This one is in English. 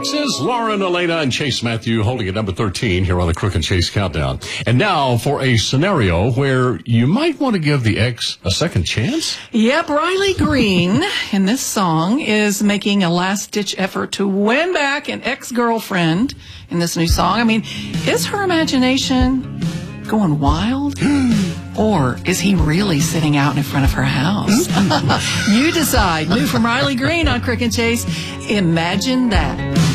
This is Lauren, Elena, and Chase Matthew holding at number 13 here on the Crook and Chase Countdown. And now for a scenario where you might want to give the ex a second chance. Yep, Riley Green in this song is making a last-ditch effort to win back an ex-girlfriend in this new song. I mean, is her imagination going wild? Or is he really sitting out in front of her house? You decide. New from Riley Green on Crook and Chase. Imagine that.